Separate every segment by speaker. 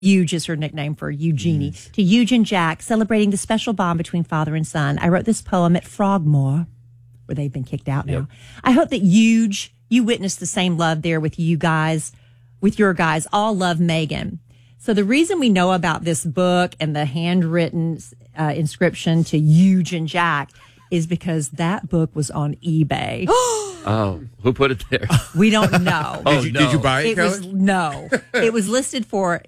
Speaker 1: Huge is her nickname for Eugenie. To Huge and Jack, celebrating the special bond between father and son. I wrote this poem at Frogmore, where they've been kicked out now. I hope that Huge, you witnessed the same love there with you guys, with your guys. All love Megan. So the reason we know about this book and the handwritten inscription to Huge and Jack is because that book was on eBay.
Speaker 2: Oh, who put it there?
Speaker 1: We don't know.
Speaker 3: Did you buy it, Kelly?
Speaker 1: It was listed for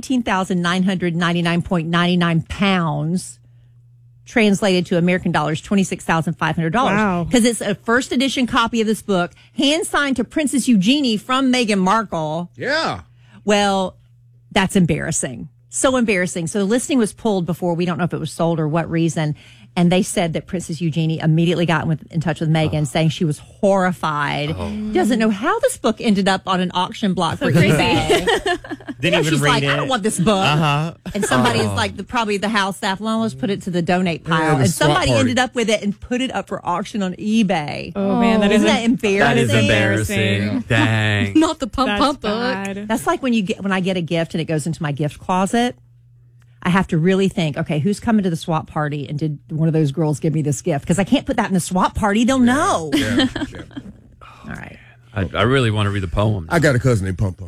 Speaker 1: £19,999.99, translated to American dollars, $26,500.
Speaker 4: Wow.
Speaker 1: Because it's a first edition copy of this book, hand signed to Princess Eugenie from Meghan Markle.
Speaker 3: Yeah.
Speaker 1: Well, that's embarrassing. So embarrassing. So the listing was pulled before. We don't know if it was sold or what reason. And they said that Princess Eugenie immediately got in touch with Meghan, saying she was horrified. Doesn't know how this book ended up on an auction block for eBay.
Speaker 4: Didn't even
Speaker 1: she's
Speaker 4: read
Speaker 1: like,
Speaker 4: it.
Speaker 1: I don't want this book. And somebody's like, probably the house staff, let's put it to the donate pile. And somebody ended up with it and put it up for auction on eBay.
Speaker 5: Oh, man, that
Speaker 1: Isn't that embarrassing?
Speaker 2: That is embarrassing. Dang.
Speaker 5: Not the pump book.
Speaker 1: That's like when I get a gift and it goes into my gift closet. I have to really think, okay, who's coming to the swap party, and did one of those girls give me this gift? Because I can't put that in the swap party. They'll know.
Speaker 3: Yeah.
Speaker 1: All right.
Speaker 2: I really want to read the poem.
Speaker 3: I got a cousin named Pump Pump.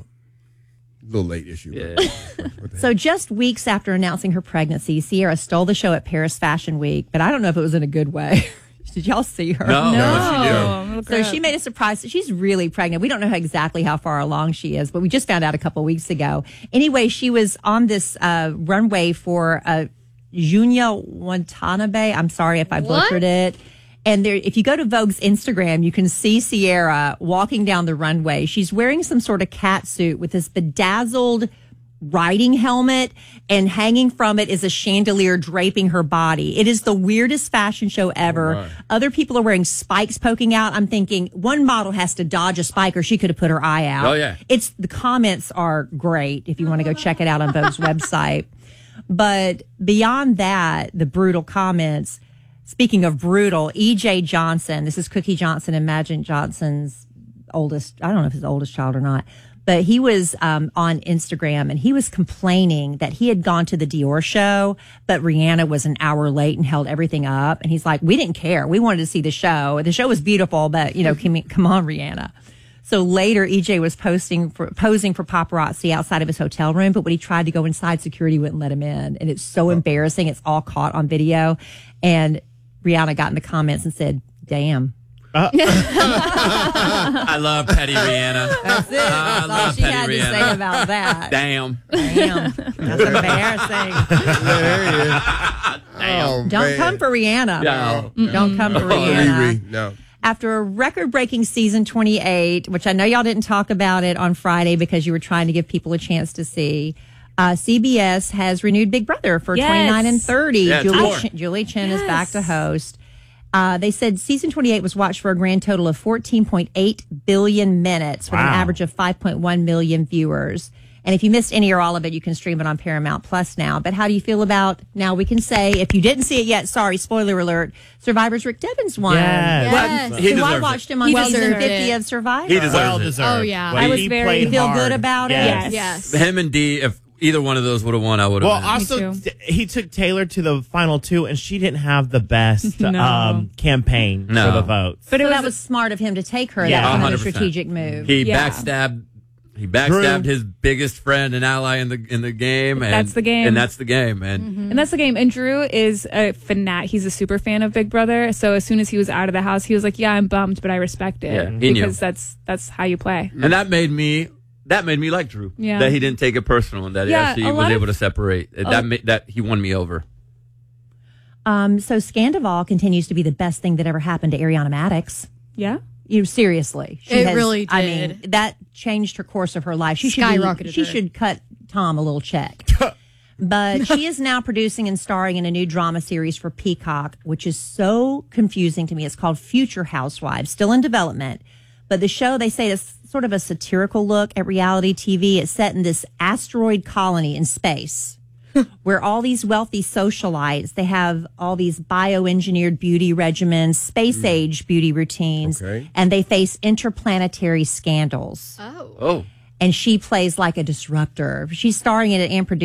Speaker 3: A little late issue.
Speaker 2: Yeah.
Speaker 1: So just weeks after announcing her pregnancy, Sierra stole the show at Paris Fashion Week, but I don't know if it was in a good way. Did y'all see her?
Speaker 2: No.
Speaker 1: So she made a surprise. She's really pregnant. We don't know exactly how far along she is, but we just found out a couple of weeks ago. Anyway, she was on this runway for Junya Watanabe. I'm sorry if I butchered it. And there, if you go to Vogue's Instagram, you can see Sierra walking down the runway. She's wearing some sort of cat suit with this bedazzled riding helmet, and hanging from it is a chandelier draping her body. It is the weirdest fashion show ever.
Speaker 3: Right.
Speaker 1: Other people are wearing spikes poking out. I'm thinking one model has to dodge a spike or she could have put her eye out.
Speaker 2: Oh, yeah.
Speaker 1: The comments are great if you want to go check it out on Vogue's website. But beyond that, the brutal comments, speaking of brutal, E.J. Johnson, this is Cookie Johnson and Magic Johnson's oldest, I don't know if his oldest child or not, but he was on Instagram and he was complaining that he had gone to the Dior show, but Rihanna was an hour late and held everything up. And he's like, we didn't care. We wanted to see the show. The show was beautiful, but, come on, Rihanna. So later, EJ was posing for paparazzi outside of his hotel room, but when he tried to go inside, security wouldn't let him in. And it's so embarrassing. It's all caught on video. And Rihanna got in the comments and said, damn.
Speaker 2: I love petty Rihanna.
Speaker 1: That's it. That's all she had to say about that.
Speaker 2: Damn.
Speaker 1: That's embarrassing.
Speaker 2: Damn.
Speaker 1: Don't come for Rihanna.
Speaker 2: No.
Speaker 1: Don't come for Rihanna.
Speaker 3: No.
Speaker 1: After a record-breaking season 28, which I know y'all didn't talk about it on Friday because you were trying to give people a chance to see, CBS has renewed Big Brother for 29 and 30.
Speaker 2: Yeah,
Speaker 1: Julie Chen is back to host. They said season 28 was watched for a grand total of 14.8 billion minutes with an average of 5.1 million viewers. And if you missed any or all of it, you can stream it on Paramount Plus now. But how do you feel about, now we can say, if you didn't see it yet, sorry, spoiler alert, Survivor's Rick Devens won.
Speaker 4: Yes.
Speaker 2: He
Speaker 1: So I
Speaker 2: deserves
Speaker 1: watched
Speaker 2: it.
Speaker 1: him on
Speaker 5: He
Speaker 1: season
Speaker 5: deserved
Speaker 1: 50
Speaker 5: it.
Speaker 1: of Survivor.
Speaker 2: He deserves
Speaker 4: Well
Speaker 2: it.
Speaker 4: deserved.
Speaker 5: Oh, yeah.
Speaker 4: But
Speaker 5: I was
Speaker 4: he
Speaker 5: very-
Speaker 4: played
Speaker 1: You feel
Speaker 4: hard.
Speaker 1: good about it?
Speaker 4: Yes.
Speaker 5: Yes.
Speaker 2: Him and Dee, if either one of those would have won, I would have
Speaker 4: Well,
Speaker 2: been.
Speaker 4: also,
Speaker 5: too.
Speaker 4: he took Taylor to the final two, and she didn't have the best
Speaker 5: No.
Speaker 4: campaign
Speaker 2: No.
Speaker 4: for the votes.
Speaker 5: But it
Speaker 1: So
Speaker 5: was,
Speaker 1: that was smart of him to take her.
Speaker 4: Yeah.
Speaker 1: That's another
Speaker 2: 100%.
Speaker 1: strategic move.
Speaker 2: He
Speaker 5: Yeah.
Speaker 2: backstabbed
Speaker 4: Drew.
Speaker 2: his biggest friend and ally in the game. And,
Speaker 5: That's the game.
Speaker 2: And that's the game. And
Speaker 5: and that's the game. And Drew is a fanatic. He's a super fan of Big Brother. So as soon as he was out of the house, he was like, "Yeah, I'm bummed, but I respect it
Speaker 2: Yeah, he knew.
Speaker 5: because that's how you play."
Speaker 2: and that made me like Drew.
Speaker 5: Yeah.
Speaker 2: That he didn't take it personal and that he
Speaker 5: Yeah,
Speaker 2: actually
Speaker 5: a
Speaker 2: was
Speaker 5: lot
Speaker 2: able
Speaker 5: of-
Speaker 2: to separate. That he won me over.
Speaker 1: So Scandival continues to be the best thing that ever happened to Ariana Madix.
Speaker 5: Yeah.
Speaker 1: Seriously.
Speaker 5: It really
Speaker 1: I
Speaker 5: did.
Speaker 1: mean, that changed her course of her life. She
Speaker 5: Skyrocketed
Speaker 1: She
Speaker 5: her.
Speaker 1: should cut Tom a little check. But she is now producing and starring in a new drama series for Peacock, which is so confusing to me. It's called Future Housewives, still in development. But the show, they say, is sort of a satirical look at reality TV. It's set in this asteroid colony in space where all these wealthy socialites, they have all these bioengineered beauty regimens, space age beauty routines,
Speaker 3: Okay.
Speaker 1: and they face interplanetary scandals.
Speaker 2: Oh.
Speaker 1: and she plays like a disruptor. She's starring in it and producing